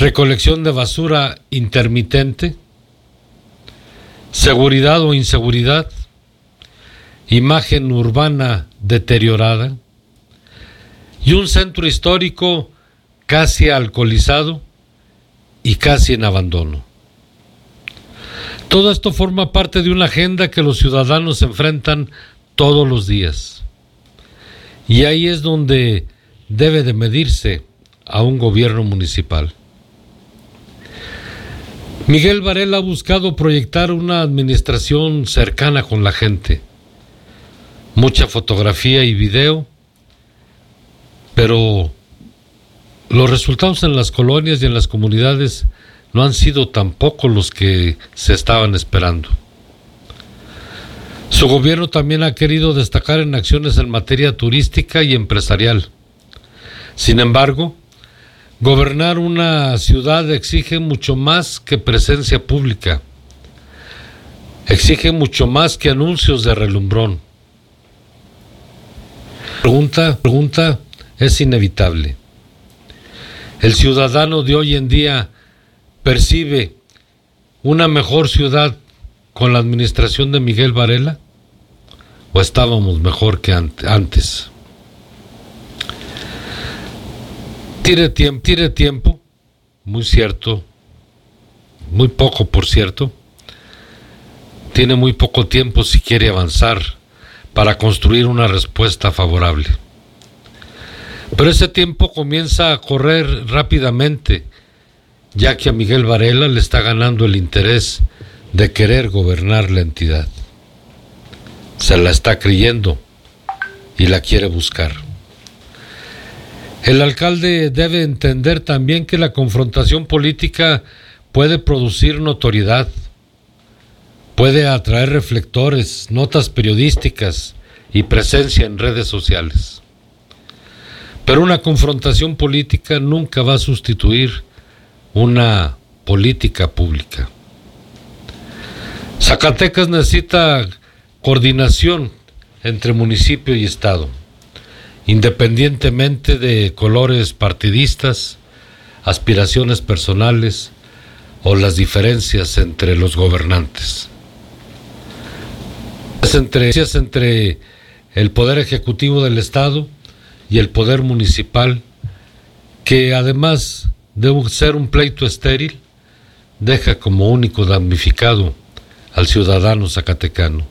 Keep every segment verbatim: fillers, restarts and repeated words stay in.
recolección de basura intermitente, seguridad o inseguridad, imagen urbana deteriorada y un centro histórico casi alcoholizado y casi en abandono. Todo esto forma parte de una agenda que los ciudadanos enfrentan todos los días. Y ahí es donde debe de medirse a un gobierno municipal. Miguel Varela ha buscado proyectar una administración cercana con la gente. Mucha fotografía y video, pero los resultados en las colonias y en las comunidades no han sido tampoco los que se estaban esperando. Su gobierno también ha querido destacar en acciones en materia turística y empresarial. Sin embargo, gobernar una ciudad exige mucho más que presencia pública. Exige mucho más que anuncios de relumbrón. Pregunta, pregunta es inevitable. ¿El ciudadano de hoy en día percibe una mejor ciudad con la administración de Miguel Varela? ¿O estábamos mejor que antes? Tire tiempo, tire tiempo, muy cierto, muy poco por cierto. Tiene muy poco tiempo si quiere avanzar para construir una respuesta favorable. Pero ese tiempo comienza a correr rápidamente, ya que a Miguel Varela le está ganando el interés de querer gobernar la entidad. Se la está creyendo y la quiere buscar. El alcalde debe entender también que la confrontación política puede producir notoriedad, puede atraer reflectores, notas periodísticas y presencia en redes sociales. Pero una confrontación política nunca va a sustituir una política pública. Zacatecas necesita coordinación entre municipio y estado, independientemente de colores partidistas, aspiraciones personales o las diferencias entre los gobernantes. Es entre, es entre el poder ejecutivo del estado y el poder municipal, que además de ser un pleito estéril, deja como único damnificado al ciudadano zacatecano.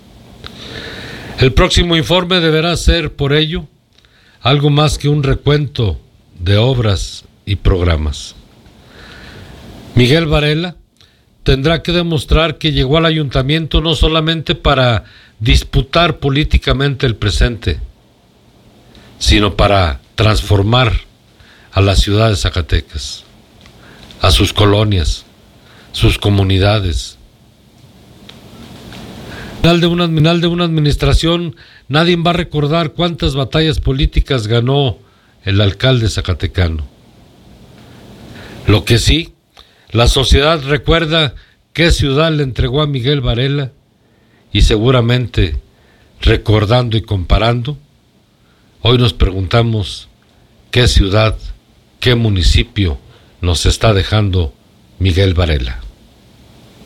El próximo informe deberá ser, por ello, algo más que un recuento de obras y programas. Miguel Varela tendrá que demostrar que llegó al ayuntamiento no solamente para disputar políticamente el presente, sino para transformar a la ciudad de Zacatecas, a sus colonias, sus comunidades. Al final de una, final de una administración, nadie va a recordar cuántas batallas políticas ganó el alcalde zacatecano. Lo que sí, la sociedad recuerda qué ciudad le entregó a Miguel Varela, y seguramente, recordando y comparando, hoy nos preguntamos qué ciudad, qué municipio nos está dejando Miguel Varela.